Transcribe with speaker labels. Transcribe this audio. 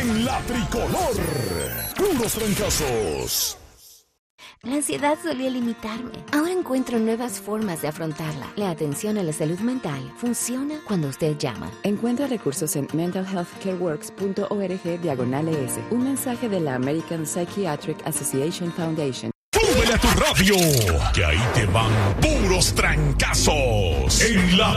Speaker 1: en la tricolor. Puros trancazos.
Speaker 2: La ansiedad solía limitarme. Ahora encuentro nuevas formas de afrontarla. La atención a la salud mental funciona cuando usted llama.
Speaker 3: Encuentra recursos en mentalhealthcareworks.org/ES. Un mensaje de la American Psychiatric Association Foundation.
Speaker 1: ¡Súbele a tu radio! Que ahí te van puros trancazos en la